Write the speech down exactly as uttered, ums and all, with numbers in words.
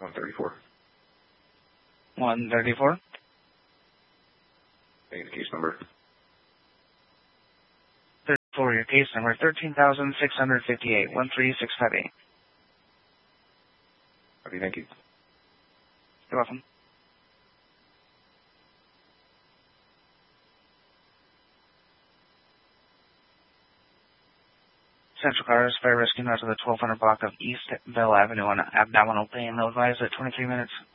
one thirty-four. one thirty-four. Thank you, case number. thirty-four, your case number, thirteen thousand six hundred fifty-eight, one three six five eight. Okay, thank you. You're welcome. Central Cars, Fire Rescue, north of the twelve hundred block of East Bell Avenue on Abdominal Pain. They'll advise at twenty-three minutes.